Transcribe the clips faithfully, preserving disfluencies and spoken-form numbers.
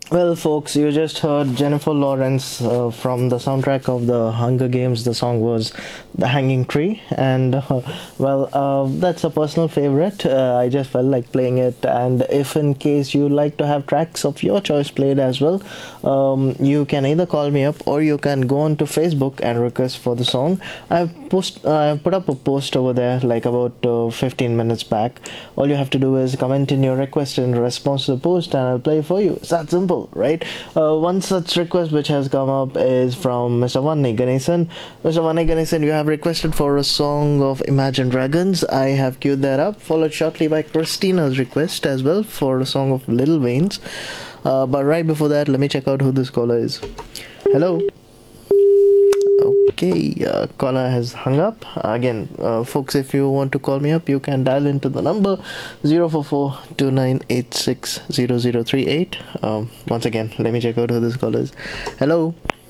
Well, folks, you just heard Jennifer Lawrence uh, from the soundtrack of the Hunger Games. The song was The Hanging Tree, and uh, well, uh, that's a personal favorite. Uh, I just felt like playing it, and if in case you like to have tracks of your choice played as well, um, you can either call me up or you can go on to Facebook and request for the song. I've post I've put up a post over there like about uh, fifteen minutes back. All you have to do is comment in your request in response to the post, and I'll play for you. It's that simple, right? Uh, one such request which has come up is from Mister Vanni Ganesan. Mister Vanni Ganesan, you have requested for a song of Imagine Dragons. I have queued that up, followed shortly by Christina's request as well for a song of Little Wayne's. Uh, but right before that, let me check out who this caller is. Hello. Okay, uh, caller has hung up. Again, uh, folks, if you want to call me up, you can dial into the number zero four four two nine eight six zero zero three eight. Um, once again, let me check out who this caller is. Hello.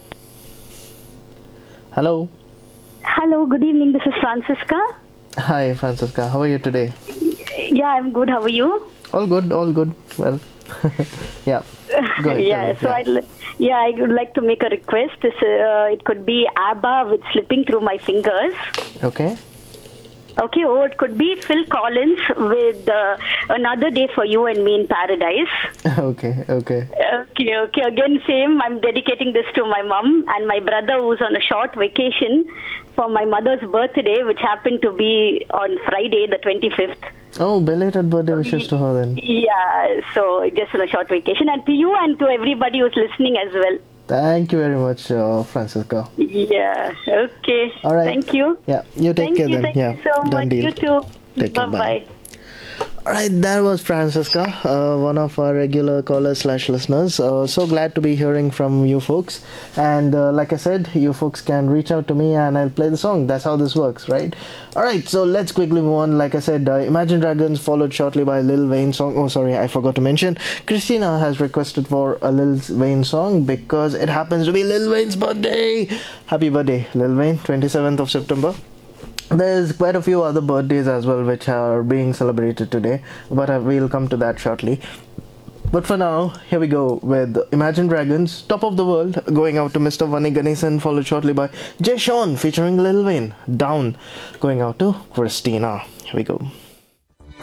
Hello. Hello, good evening. This is Francisca. Hi, Francisca. How are you today? Yeah, I'm good. How are you? All good, all good. Well, yeah. Go ahead, yeah, ahead, so yeah. I'd li- yeah, I would like to make a request. This, uh, it could be ABBA with Slipping Through My Fingers. Okay. Okay, or it could be Phil Collins with uh, Another Day for You and Me in Paradise. Okay, okay. Okay, okay. Again, same. I'm dedicating this to my mom and my brother who's on a short vacation for my mother's birthday, which happened to be on Friday, the twenty-fifth. Oh, belated birthday wishes to her then. Yeah, so just on a short vacation. And to you and to everybody who's listening as well. Thank you very much, uh, Francisca. Yeah, okay. All right. Thank you. Yeah, you take Thank care you, then. thank Yeah, you so done much. deal. You too. Take care, bye. Bye-bye. Alright, that was Francisca, uh, one of our regular callers slash listeners. Uh, so glad to be hearing from you folks. And uh, like I said, you folks can reach out to me and I'll play the song. That's how this works, right? Alright, so let's quickly move on. Like I said, uh, Imagine Dragons followed shortly by Lil Wayne song. Oh, sorry, I forgot to mention. Christina has requested for a Lil Wayne song because it happens to be Lil Wayne's birthday. Happy birthday, Lil Wayne, twenty-seventh of September. There's quite a few other birthdays as well which are being celebrated today, but uh, we'll come to that shortly. But for now, here we go with Imagine Dragons, Top of the World, going out to Mister Vanni Ganesan, followed shortly by Jay Sean featuring Lil Wayne, Down, going out to Christina. Here we go.